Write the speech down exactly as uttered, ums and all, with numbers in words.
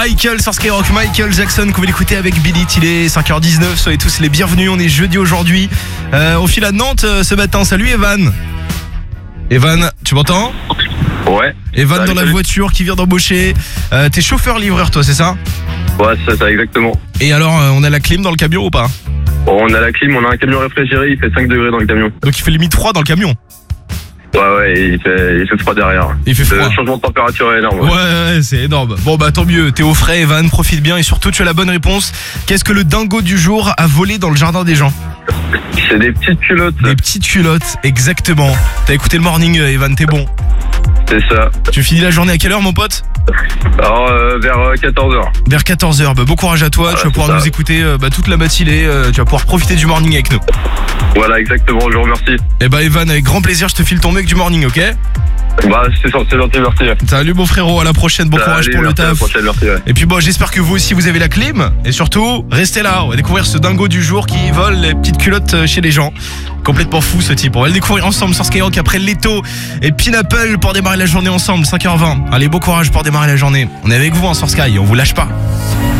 Michael sur Skyrock, Michael Jackson qu'on va l'écouter avec Billy. Il est cinq heures dix-neuf, soyez tous les bienvenus, on est jeudi aujourd'hui. Euh, on file à Nantes euh, ce matin, salut Evan. Evan, tu m'entends? Ouais. Evan salut, dans la salut. voiture qui vient d'embaucher. Euh, t'es chauffeur-livreur toi, c'est ça? Ouais, c'est ça, exactement. Et alors, euh, on a la clim dans le camion ou pas? Bon, on a la clim, on a un camion réfrigéré, il fait cinq degrés dans le camion. Donc il fait limite froid dans le camion. Ouais, ouais, et il fait, il fait froid derrière. Il fait froid. Le changement de température est énorme. Ouais, ouais, c'est énorme. Bon bah tant mieux, t'es au frais Evan, profite bien et surtout tu as la bonne réponse. Qu'est-ce que le dingo du jour a volé dans le jardin des gens? C'est des petites culottes. Des petites culottes, exactement. T'as écouté le morning euh, Evan, t'es bon. C'est ça. Tu finis la journée à quelle heure mon pote? Alors, euh, vers euh, quatorze heures. Vers quatorze heures, bah, bon courage à toi, Voilà, tu vas pouvoir c'est ça. nous écouter euh, bah, toute la matinée, euh, tu vas pouvoir profiter du morning avec nous. Voilà, exactement, je vous remercie. Et bah Evan, avec grand plaisir, je te file ton mec du morning, ok? Bah, c'est c'est gentil, merci. Salut mon frérot, à la prochaine, bon courage Allez, pour le merci, à la taf. prochaine, merci, ouais. Et puis bon, j'espère que vous aussi vous avez la clim. Et surtout, restez là, on va découvrir ce dingo du jour qui vole les petites culottes chez les gens. Complètement fou ce type, on va le découvrir ensemble sur Skyrock après Leto et Pineapple pour démarrer la journée ensemble, cinq heures vingt. Allez, bon courage pour démarrer la journée. On est avec vous hein, sur Sky, on vous lâche pas.